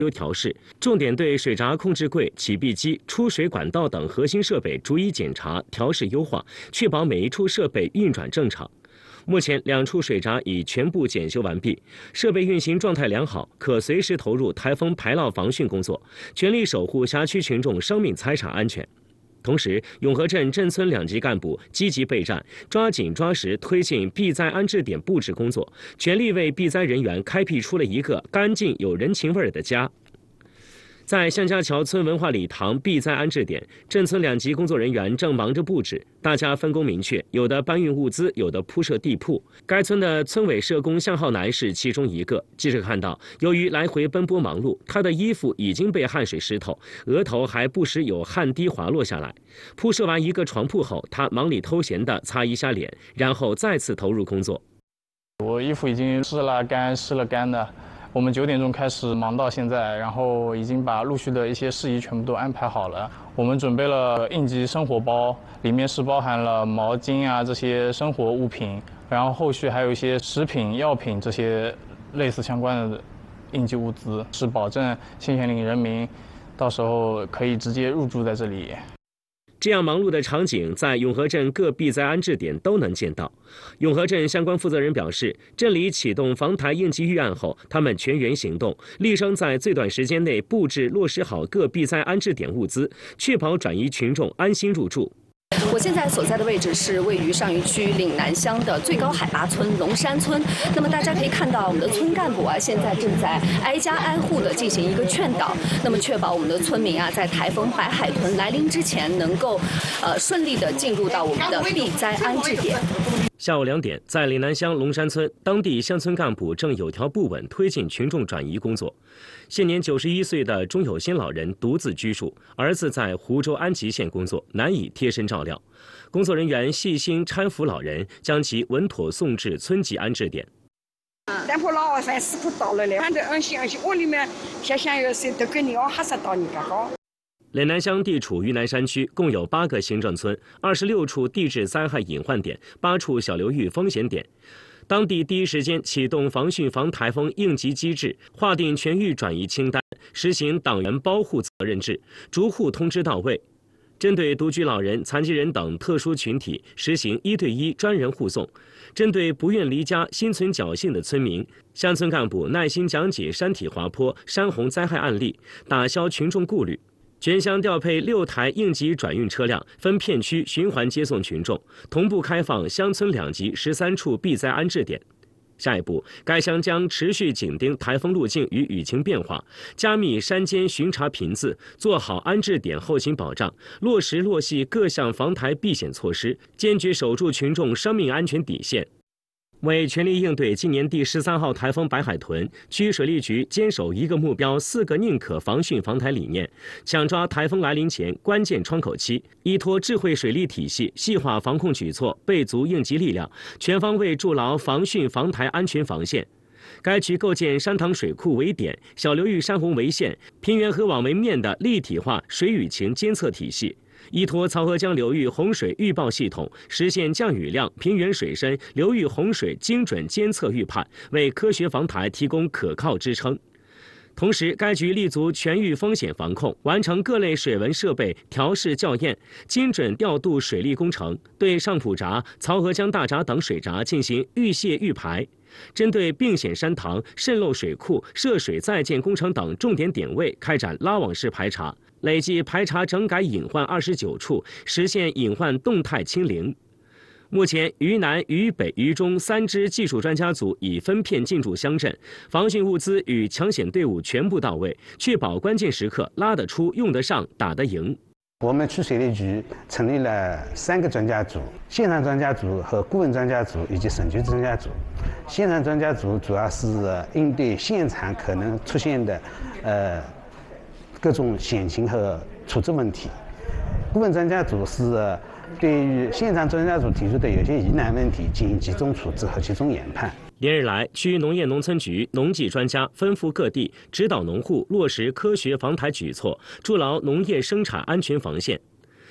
优调试，重点对水闸控制柜、起闭机、出水管道等核心设备逐一检查、调试优化，确保每一处设备运转正常。目前2处水闸已全部检修完毕，设备运行状态良好，可随时投入台风排涝防汛工作，全力守护辖区群众生命财产安全。同时，永和镇镇村2级干部积极备战，抓紧抓实推进避灾安置点布置工作，全力为避灾人员开辟出了一个干净有人情味的家。在向家桥村文化礼堂避灾安置点，镇村2级工作人员正忙着布置，大家分工明确，有的搬运物资，有的铺设地铺。该村的村委社工向浩南是其中一个。记者看到，由于来回奔波忙碌，他的衣服已经被汗水湿透，额头还不时有汗滴滑落下来。铺设完一个床铺后，他忙里偷闲地擦一下脸，然后再次投入工作。 我衣服已经湿了干的。我们9点钟开始忙到现在，然后已经把陆续的一些事宜全部都安排好了。我们准备了应急生活包，里面是包含了毛巾啊这些生活物品，然后后续还有一些食品、药品这些类似相关的应急物资，是保证新县岭人民到时候可以直接入住在这里。 这样忙碌的场景在永和镇各避灾安置点都能见到。永和镇相关负责人表示，镇里启动防台应急预案后，他们全员行动，力争在最短时间内布置落实好各避灾安置点物资，确保转移群众安心入住。 我现在所在的位置是位于上虞区岭南乡的最高海拔村龙山村。那么大家可以看到，我们的村干部现在正在挨家挨户的进行一个劝导，那么确保我们的村民在台风白海豚来临之前能够顺利的进入到我们的避灾安置点。 下午2点，在岭南乡龙山村，当地乡村干部正有条不紊推进群众转移工作。现年91岁的钟有新老人独自居住，儿子在湖州安吉县工作，难以贴身照料。工作人员细心搀扶老人，将其稳妥送至村级安置点。 但怕老二三死不到了嘞，反正安心，屋里面想要谁都跟你还是到你这好。 岭南乡地处豫南山区，共有8个行政村，26处地质灾害隐患点，8处小流域风险点。当地第一时间启动防汛防台风应急机制，划定全域转移清单，实行党员包户责任制，逐户通知到位。针对独居老人、残疾人等特殊群体，实行1对1专人护送。针对不愿离家、心存侥幸的村民，乡村干部耐心讲解山体滑坡、山洪灾害案例，打消群众顾虑。全乡调配6台应急转运车辆，分片区循环接送群众，同步开放乡村2级13处避灾安置点。下一步，该乡将持续紧盯台风路径与雨情变化，加密山间巡查频次，做好安置点后勤保障，落实落细各项防台避险措施，坚决守住群众生命安全底线。为全力应对今年第13号台风白海豚，区水利局坚守1个目标4个宁可防汛防台理念，抢抓台风来临前关键窗口期，依托智慧水利体系，细化防控举措，备足应急力量，全方位筑牢防汛防台安全防线。该区构建山塘水库为点、小流域山洪为线、平原河网为面的立体化水雨情监测体系。依托漕河江流域洪水预报系统，实现降雨量、平原水深、流域洪水精准监测预判，为科学防台提供可靠支撑。同时，该局立足全域风险防控，完成各类水文设备调试校验，精准调度水利工程，对上浦闸、漕河江大闸等水闸进行预泄预排。针对并险山塘、渗漏水库、涉水在建工程等重点点位开展拉网式排查，累计排查整改隐患29处，实现隐患动态清零。目前，渝南、渝北、渝中3支技术专家组已分片进驻乡镇，防汛物资与抢险队伍全部到位，确保关键时刻拉得出、用得上、打得赢。 我们区水利局成立了3个专家组，现场专家组和顾问专家组以及省局专家组。现场专家组主要是应对现场可能出现的各种险情和处置问题。顾问专家组是对于现场专家组提出的有些疑难问题进行集中处置和集中研判。 连日来，区农业农村局农技专家奔赴各地，指导农户落实科学防台举措，筑牢农业生产安全防线。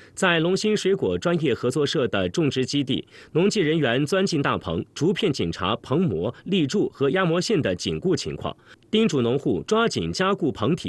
在龙兴水果专业合作社的种植基地，农技人员钻进大棚，逐片检查棚膜、立柱和压模线的紧固情况，叮嘱农户抓紧加固棚体。